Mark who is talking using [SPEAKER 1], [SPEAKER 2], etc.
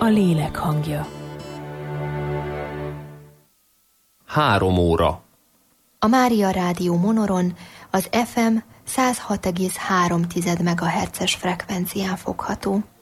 [SPEAKER 1] a lélek hangja.
[SPEAKER 2] 3 óra.
[SPEAKER 3] A Mária Rádió Monoron az FM 106,3 MHz-es frekvencián fogható.